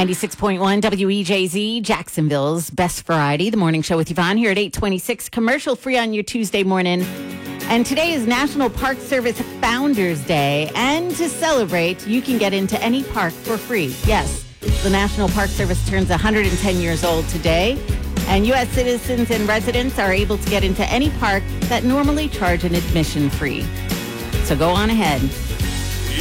96.1 WEJZ, Jacksonville's best variety. The morning show with Yvonne here at 8:26, commercial free on your Tuesday morning. And today is National Park Service Founders Day. And to celebrate, you can get into any park for free. Yes, the National Park Service turns 110 years old today. And U.S. citizens and residents are able to get into any park that normally charge an admission fee. So go on ahead.